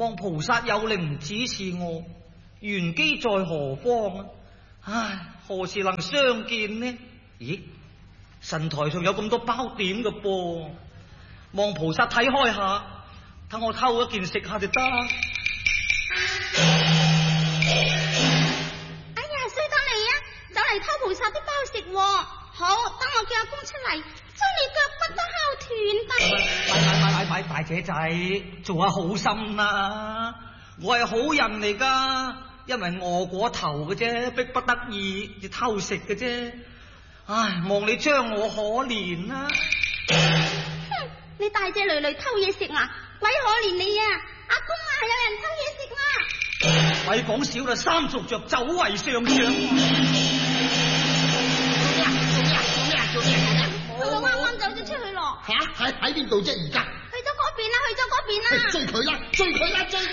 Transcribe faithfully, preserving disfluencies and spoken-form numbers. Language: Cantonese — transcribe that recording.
望菩薩有靈指示我，玄機在何方啊？唉，何時能相見呢？咦，神台上有咁多包點嘅噃，望菩薩睇開下，等我偷一件食下就得。哎呀，衰得你啊，走嚟偷菩薩啲包食喎。好，等我叫阿公出嚟，將你腳骨都敲斷得。 快快快快，大姐仔，做下好心啦！我係好人嚟噶，因為餓過頭嘅啫，逼不得已要偷食嘅啫。唉，望你將我可憐啦！ 哼，你大隻騾騾偷嘢食啊？鬼可憐你啊！阿公啊，有人偷嘢食啦！ 咪講少啦，三逐着走為上將。 佢啱啱走咗出去咯。 吓，喺喺邊度啫？而家去咗嗰邊啦，去咗嗰邊啦。 追佢啦，追佢啦，追佢！